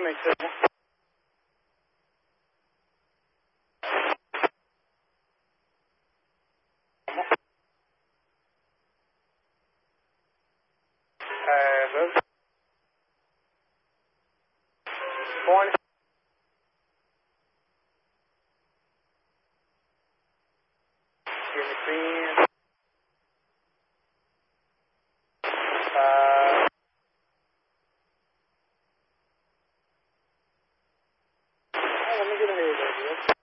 make signal. Vote. 20. Give me 10. 5. Let me get ahead of this.